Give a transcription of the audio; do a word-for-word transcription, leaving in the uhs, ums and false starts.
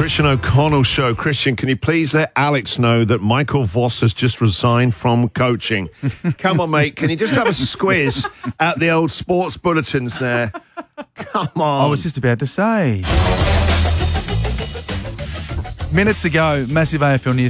Christian O'Connell show. Christian, can you please let Alex know that Michael Voss has just resigned from coaching? Come on, mate. Can you just have a squiz at the old sports bulletins there? Come on. I was just about to say. Minutes ago, massive A F L news